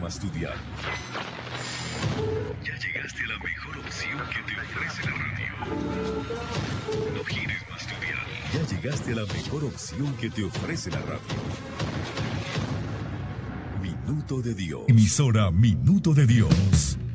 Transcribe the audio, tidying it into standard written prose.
Mastudial. Ya llegaste a la mejor opción que te ofrece la radio. No gires Mastudial. Ya llegaste a la mejor opción que te ofrece la radio. Minuto de Dios. Emisora Minuto de Dios.